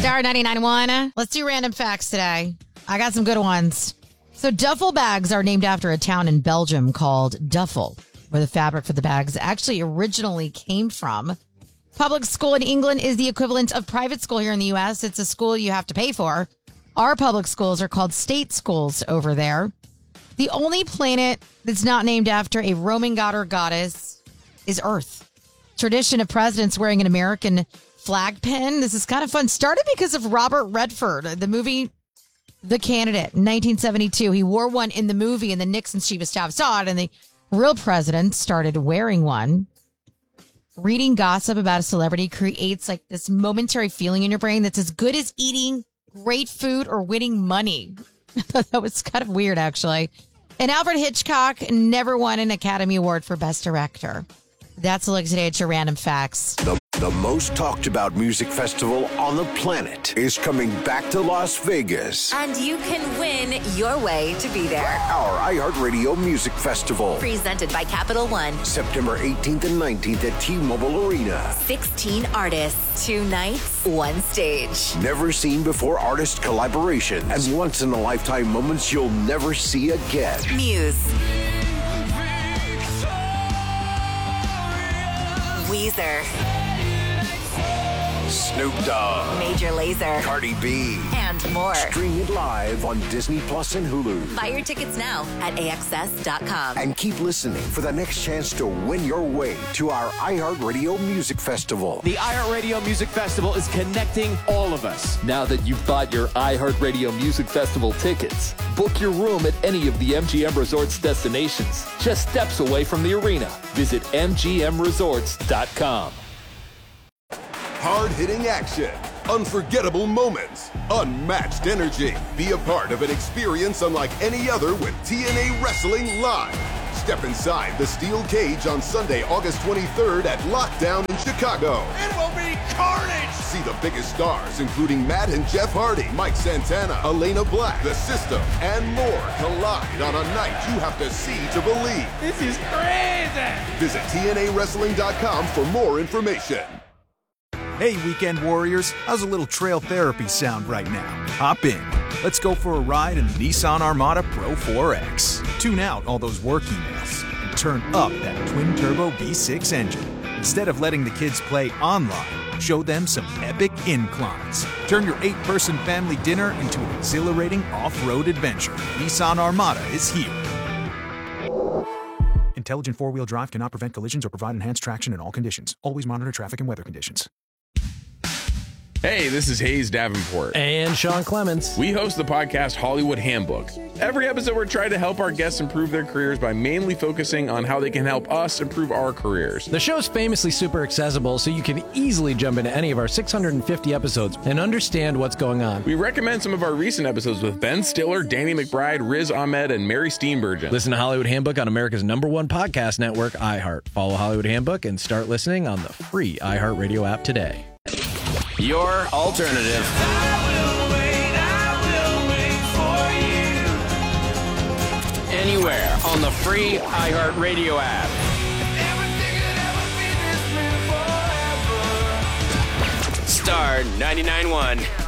Star 99.1. Let's do random facts today. I got some good ones. So duffel bags are named after a town in Belgium called Duffel, where the fabric for the bags actually originally came from. Public school in England is the equivalent of private school here in the U.S. It's a school you have to pay for. Our public schools are called state schools over there. The only planet that's not named after a Roman god or goddess is Earth. Tradition of presidents wearing an American flag pin. This is kind of fun. Started because of Robert Redford, the movie The Candidate in 1972. He wore one in the movie, and the Nixon's chief of staff saw it, and the real president started wearing one. Reading gossip about a celebrity creates like this momentary feeling in your brain that's as good as eating great food or winning money. That was kind of weird, actually. And Alfred Hitchcock never won an Academy Award for Best Director. That's a look today at your random facts. The most talked about music festival on the planet is coming back to Las Vegas. And you can win your way to be there. Our iHeartRadio Music Festival. Presented by Capital One. September 18th and 19th at T-Mobile Arena. 16 artists, 2 nights, 1 stage. Never seen before artist collaborations and once-in-a-lifetime moments you'll never see again. Muse. Weezer. Snoop Dogg. Major Lazer. Cardi B. And more. Stream it live on Disney Plus and Hulu. Buy your tickets now at AXS.com. And keep listening for the next chance to win your way to our iHeartRadio Music Festival. The iHeartRadio Music Festival is connecting all of us. Now that you've bought your iHeartRadio Music Festival tickets, book your room at any of the MGM Resorts destinations, just steps away from the arena. Visit MGMResorts.com. Hard-hitting action, unforgettable moments, unmatched energy. Be a part of an experience unlike any other with TNA Wrestling Live. Step inside the steel cage on Sunday, August 23rd at Lockdown in Chicago. It will be carnage! See the biggest stars, including Matt and Jeff Hardy, Mike Santana, Elena Black, The System, and more collide on a night you have to see to believe. This is crazy! Visit TNAWrestling.com for more information. Hey, Weekend Warriors, how's a little trail therapy sound right now? Hop in. Let's go for a ride in the Nissan Armada Pro 4X. Tune out all those work emails and turn up that twin-turbo V6 engine. Instead of letting the kids play online, show them some epic inclines. Turn your 8-person family dinner into an exhilarating off-road adventure. Nissan Armada is here. Intelligent four-wheel drive cannot prevent collisions or provide enhanced traction in all conditions. Always monitor traffic and weather conditions. Hey, this is Hayes Davenport. And Sean Clements. We host the podcast Hollywood Handbook. Every episode, we're trying to help our guests improve their careers by mainly focusing on how they can help us improve our careers. The show's famously super accessible, so you can easily jump into any of our 650 episodes and understand what's going on. We recommend some of our recent episodes with Ben Stiller, Danny McBride, Riz Ahmed, and Mary Steenburgen. Listen to Hollywood Handbook on America's #1 podcast network, iHeart. Follow Hollywood Handbook and start listening on the free iHeartRadio app today. Your alternative. I will wait for you. Anywhere on the free iHeartRadio app. Everything could ever be this forever. Star 99.1.